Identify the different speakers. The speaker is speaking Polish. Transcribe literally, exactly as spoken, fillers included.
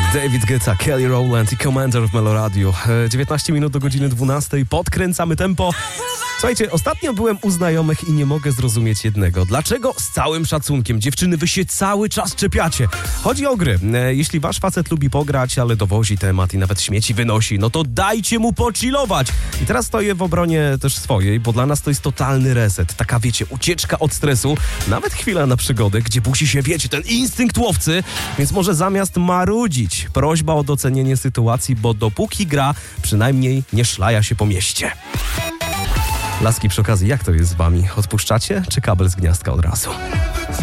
Speaker 1: David Guetta, Kelly Rowland i Commander w Meloradio. dziewiętnaście minut do godziny dwunastej. Podkręcamy tempo. Słuchajcie, ostatnio byłem u znajomych i nie mogę zrozumieć jednego. Dlaczego z całym szacunkiem, dziewczyny, wy się cały czas czepiacie? Chodzi o gry. Jeśli wasz facet lubi pograć, ale dowozi temat i nawet śmieci wynosi, no to dajcie mu pochillować. I teraz stoję w obronie też swojej, bo dla nas to jest totalny reset. Taka, wiecie, ucieczka od stresu. Nawet chwila na przygodę, gdzie busi się, wiecie, ten instynkt łowcy. Więc może zamiast marudzić, prośba o docenienie sytuacji, bo dopóki gra, przynajmniej nie szlaja się po mieście. Laski, przy okazji, jak to jest z wami? Odpuszczacie, czy kabel z gniazdka od razu?